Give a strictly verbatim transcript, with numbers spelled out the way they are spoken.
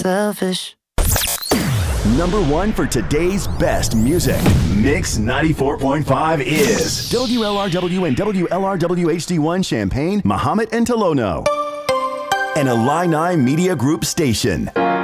selfish. Number one for today's best music. Mix ninety-four point five is W L R W and W L R W H D one Champaign, Mahomet and Tolono. An Illini Media Group station.